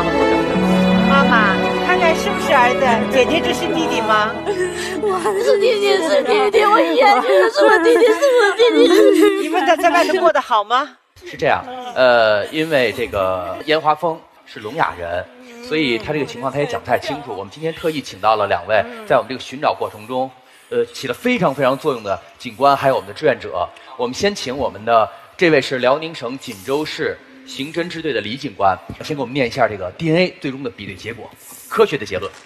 妈妈鼓掌。 妈妈，看看是不是儿子？姐姐这是弟弟吗？ 我是弟弟，是弟弟，我眼睛是我弟弟，是我弟弟。 你们在外头过得好吗？ 是这样，因为这个严华峰是聋哑人，所以他这个情况他也讲不太清楚。我们今天特意请到了2位，在我们这个寻找过程中，起了非常作用的警官，还有我们的志愿者。我们先请我们的这位是辽宁省锦州市刑侦支队的李警官，先给我们念一下这个 DNA 最终的比对结果，科学的结论。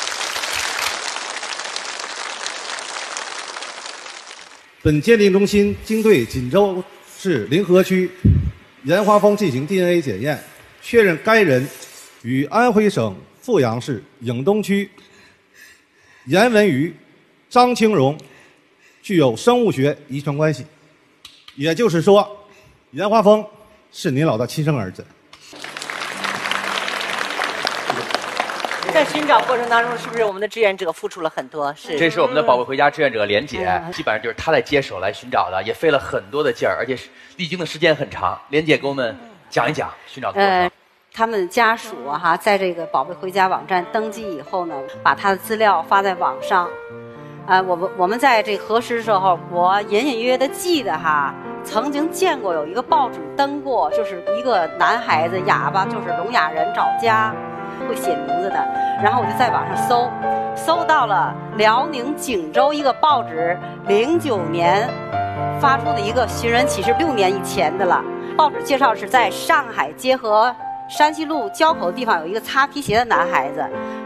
本鉴定中心经对锦州市临河区严华峰进行 DNA 检验，确认该人与安徽省阜阳市颍东区严文瑜、张清荣具有生物学遗传关系，也就是说，严华峰是您老大亲生儿子。 在寻找过程当中，是不是我们的志愿者付出了很多？是， 这是我们的宝贝回家志愿者连姐，基本上就是她在接手来寻找的，也费了很多的劲儿，而且历经的时间很长。连姐给我们讲一讲寻找的过程。 他们家属在这个宝贝回家网站登记以后呢，把他的资料发在网上。我们在这核实的时候，我隐隐约约的记得曾经见过有一个报纸登过，就是一个男孩子哑巴，就是聋哑人找家。会写名字的，然后我就在网上搜到了辽宁锦州一个报纸09年发出的一个寻人启事，6年以前的了。报纸介绍是在上海结合山西路交口的地方有一个擦皮鞋的男孩子，